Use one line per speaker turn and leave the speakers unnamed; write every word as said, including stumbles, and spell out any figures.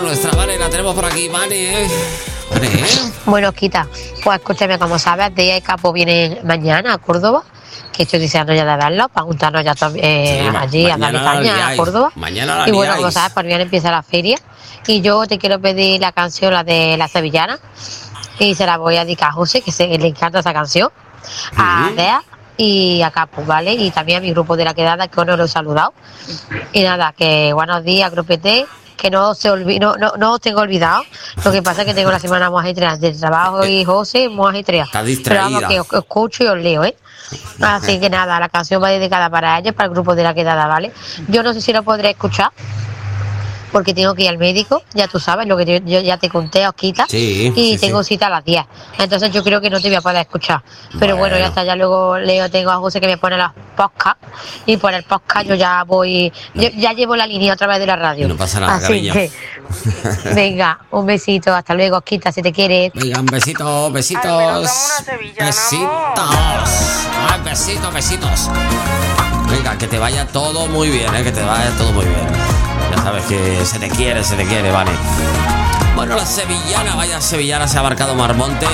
Nuestra Vane, la tenemos por aquí, Vane. Vane, ¿eh?
Bueno, Quita, pues escúchame, como sabes, Día y Capo viene mañana a Córdoba, que estoy deseando ya de verlo, para juntarnos ya también eh,
Sí,
allí a darle caña a Córdoba.
Mañana la
Y bueno,
liáis.
como sabes, por bien empieza la feria. Y yo te quiero pedir la canción, la de La Sevillana, y se la voy a dedicar a José, que se, le encanta esa canción, a
Ujú.
Dea y a Capo, ¿vale? Y también a mi grupo de la quedada, que hoy no lo he saludado. Y nada, que buenos días, grupete, que no se olvide, no, no, no os tengo olvidado. Lo que pasa es que tengo la semana muy ajetreada del trabajo y José muy ajetreada.
Estás
Pero vamos,
distraída.
que os, os escucho y os leo, ¿eh? Así que nada, la canción va dedicada para ellos, para el grupo de la quedada, ¿vale? Yo no sé si lo podré escuchar, porque tengo que ir al médico, ya tú sabes, lo que yo, yo ya te conté, Osquita,
Sí,
y
sí,
tengo
sí.
cita a las diez. Entonces yo creo que no te voy a poder escuchar. Pero bueno,
Bueno.
ya está, ya luego Leo, tengo a José que me pone las podcasts, y por el podcast yo ya voy, yo ya llevo la línea otra vez de la radio.
No pasa nada,
Así
cariño.
que, venga, un besito, hasta luego, Osquita, si te quieres.
Venga, un besito, besitos.
Ay, me notamos una sevillana,
Besitos. Ay, besitos, besitos. Venga, que te vaya todo muy bien, ¿eh? Que te vaya todo muy bien. Ya sabes que se te quiere, se te quiere, vale. Bueno, la sevillana, vaya sevillana, se ha marcado Marmonte.